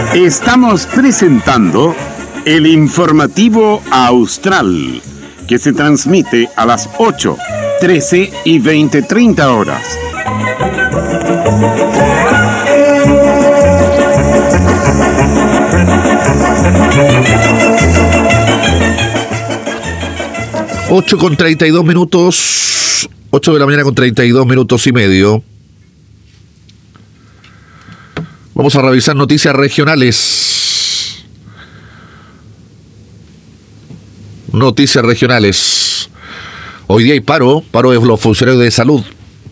Estamos presentando el informativo Austral, que se transmite a las 8, 13 y 20:30 horas. Ocho con 32 minutos, 8 de la mañana con 32 minutos y medio. Vamos a revisar noticias regionales. Noticias regionales. Hoy día hay paro de los funcionarios de salud.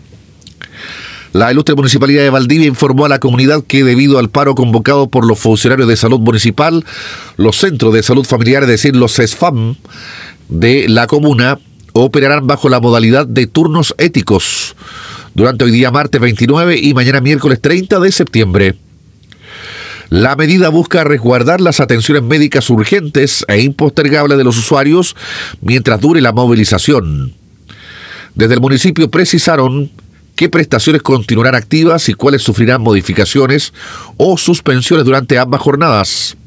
La ilustre Municipalidad de Valdivia informó a la comunidad que debido al paro convocado por los funcionarios de salud municipal, los centros de salud familiar, es decir, los CESFAM de la comuna, operarán bajo la modalidad de turnos éticos durante hoy día martes 29 y mañana miércoles 30 de septiembre. La medida busca resguardar las atenciones médicas urgentes e impostergables de los usuarios mientras dure la movilización. Desde el municipio precisaron qué prestaciones continuarán activas y cuáles sufrirán modificaciones o suspensiones durante ambas jornadas.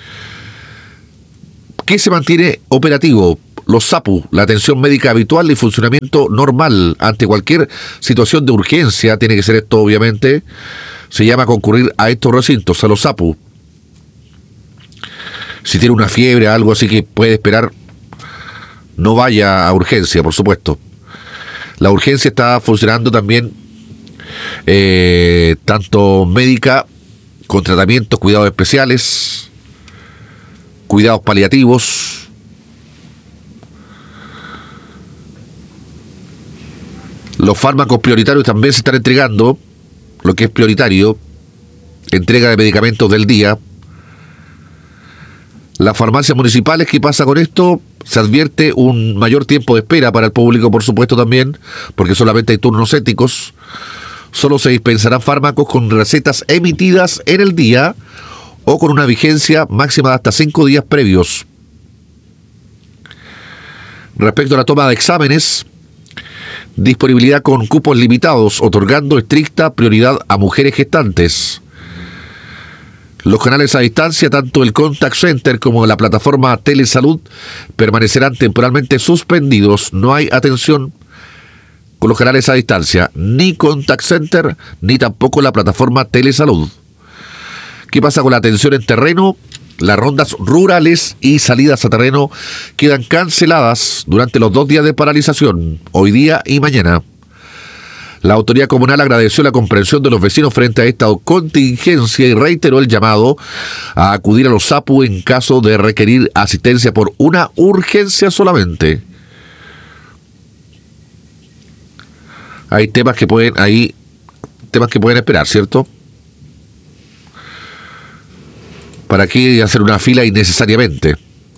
¿Qué se mantiene operativo? Los SAPU, la atención médica habitual y funcionamiento normal ante cualquier situación de urgencia, tiene que ser esto obviamente. Se llama concurrir a estos recintos, a los SAPU. Si tiene una fiebre, algo así que puede esperar, no vaya a urgencia, por supuesto. La urgencia está funcionando también, tanto médica, con tratamientos, cuidados especiales, cuidados paliativos. Los fármacos prioritarios también se están entregando. Lo que es prioritario, entrega de medicamentos del día. Las farmacias municipales, ¿qué pasa con esto? Se advierte un mayor tiempo de espera para el público, por supuesto también, porque solamente hay turnos éticos. Solo se dispensarán fármacos con recetas emitidas en el día o con una vigencia máxima de hasta 5 días previos. Respecto a la toma de exámenes, disponibilidad con cupos limitados, otorgando estricta prioridad a mujeres gestantes. Los canales a distancia, tanto el Contact Center como la plataforma Telesalud, permanecerán temporalmente suspendidos. No hay atención con los canales a distancia, ni Contact Center, ni tampoco la plataforma Telesalud. ¿Qué pasa con la atención en terreno? Las rondas rurales y salidas a terreno quedan canceladas durante los 2 días de paralización, hoy día y mañana. La autoridad comunal agradeció la comprensión de los vecinos frente a esta contingencia y reiteró el llamado a acudir a los SAPU en caso de requerir asistencia por una urgencia solamente. Hay temas que pueden esperar, ¿cierto? ¿Para qué hacer una fila innecesariamente?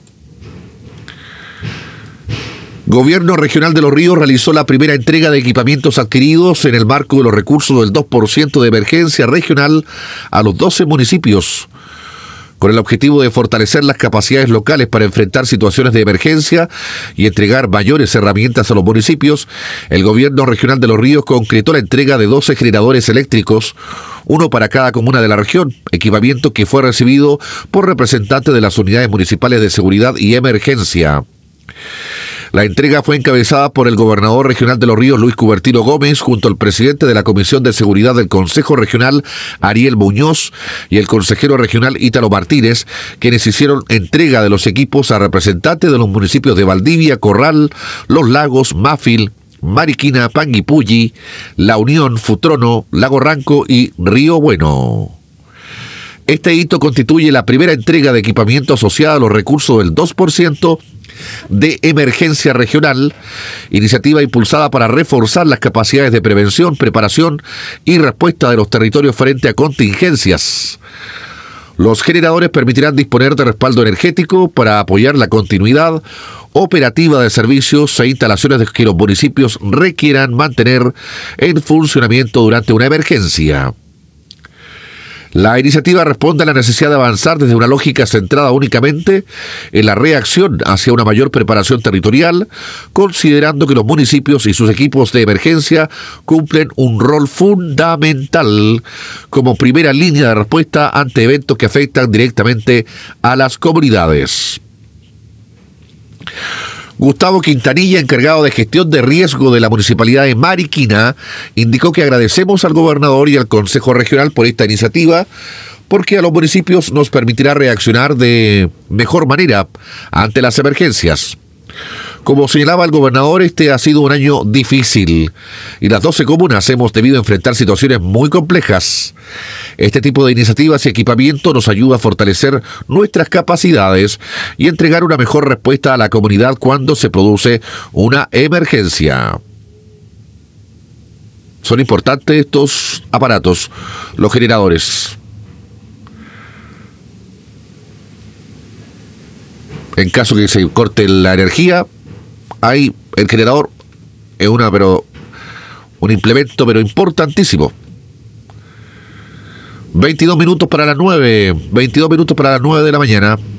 Gobierno Regional de Los Ríos realizó la primera entrega de equipamientos adquiridos en el marco de los recursos del 2% de emergencia regional a los 12 municipios, con el objetivo de fortalecer las capacidades locales para enfrentar situaciones de emergencia y entregar mayores herramientas a los municipios. El Gobierno Regional de Los Ríos concretó la entrega de 12 generadores eléctricos, uno para cada comuna de la región, equipamiento que fue recibido por representantes de las unidades municipales de seguridad y emergencia. La entrega fue encabezada por el gobernador regional de Los Ríos, Luis Cubertino Gómez, junto al presidente de la Comisión de Seguridad del Consejo Regional, Ariel Muñoz, y el consejero regional Ítalo Martínez, quienes hicieron entrega de los equipos a representantes de los municipios de Valdivia, Corral, Los Lagos, Mafil, Mariquina, Panguipulli, La Unión, Futrono, Lago Ranco y Río Bueno. Este hito constituye la primera entrega de equipamiento asociada a los recursos del 2% de emergencia regional, iniciativa impulsada para reforzar las capacidades de prevención, preparación y respuesta de los territorios frente a contingencias. Los generadores permitirán disponer de respaldo energético para apoyar la continuidad operativa de servicios e instalaciones que los municipios requieran mantener en funcionamiento durante una emergencia. La iniciativa responde a la necesidad de avanzar desde una lógica centrada únicamente en la reacción hacia una mayor preparación territorial, considerando que los municipios y sus equipos de emergencia cumplen un rol fundamental como primera línea de respuesta ante eventos que afectan directamente a las comunidades. Gustavo Quintanilla, encargado de gestión de riesgo de la Municipalidad de Mariquina, indicó que agradecemos al gobernador y al Consejo Regional por esta iniciativa, porque a los municipios nos permitirá reaccionar de mejor manera ante las emergencias. Como señalaba el gobernador, este ha sido un año difícil y las 12 comunas hemos debido enfrentar situaciones muy complejas. Este tipo de iniciativas y equipamiento nos ayuda a fortalecer nuestras capacidades y entregar una mejor respuesta a la comunidad cuando se produce una emergencia. Son importantes estos aparatos, los generadores. En caso que se corte la energía, el generador es un implemento importantísimo. 22 minutos para las 9 de la mañana.